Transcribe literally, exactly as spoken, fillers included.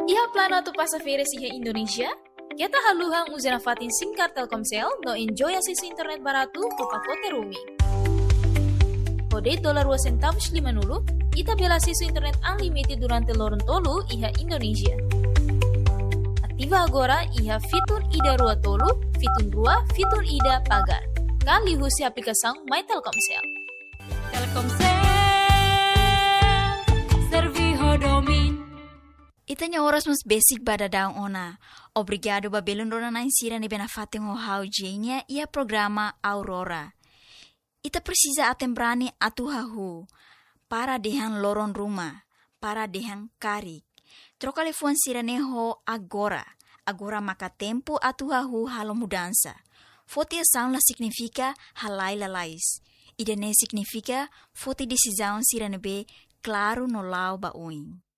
Iha plano tu passageira iha Indonesia? Kita haluhang uzana fatin SIM card Telkomsel no enjoy akses internet barato ko pakote roaming. Kode dolar dua centavos lima nulu, ita bela akses internet unlimited durante lorong tolu iha Indonesia. Aktiva agora iha fitur ida rua tolu, fitur rua, fitur ida pagar. Kali husi aplikação My Telkomsel. Telkomsel, serviho domin. Itanya horas mas basic bada daang ona. Obrigado babelon rona na insira ni benafating ho haujenya ia programa Aurora. Ita precisa atembrani atuhahu para dehang loron rumah, para dehang karik. Troca telefon siraneho agora. Agora maka tempo atuhahu halo mudança. Foti ação la significa halai lalais. Ida ne significa foti decisão siranebe claro no lau baoin.